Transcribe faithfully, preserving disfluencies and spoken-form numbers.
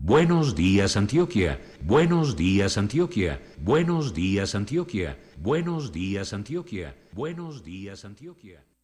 Buenos días Antioquia, buenos días Antioquia, buenos días Antioquia, buenos días Antioquia, buenos días Antioquia.